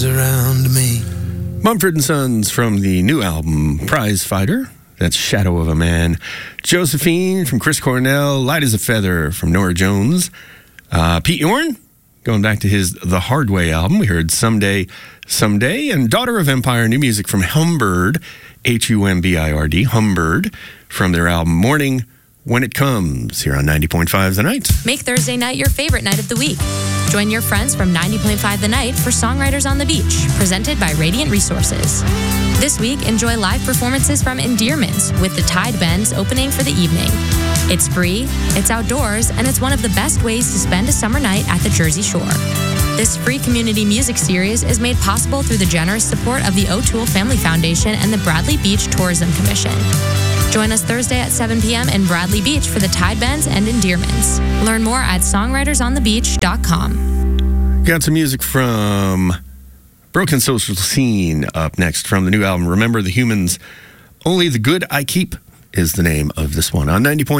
arms around me. Mumford & Sons from the new album, Prize Fighter. That's Shadow of a Man. Josephine from Chris Cornell. Light as a Feather from Norah Jones. Pete Yorn, going back to his The Hard Way album. We heard Someday, Someday. And Daughter of Empire, new music from Humbird, Humbird, Humbird, from their album Morning When It Comes, here on 90.5 The Night. Make Thursday night your favorite night of the week. Join your friends from 90.5 The Night for Songwriters on the Beach, presented by Radiant Resources. This week, enjoy live performances from Endearments, with the Tide Bends opening for the evening. It's free, it's outdoors, and it's one of the best ways to spend a summer night at the Jersey Shore. This free community music series is made possible through the generous support of the O'Toole Family Foundation and the Bradley Beach Tourism Commission. Join us Thursday at 7 p.m. in Bradley Beach for the Tide Bends and Endearments. Learn more at songwritersonthebeach.com. Got some music from Broken Social Scene up next from the new album, Remember the Humans. Only the Good I Keep is the name of this one on 90.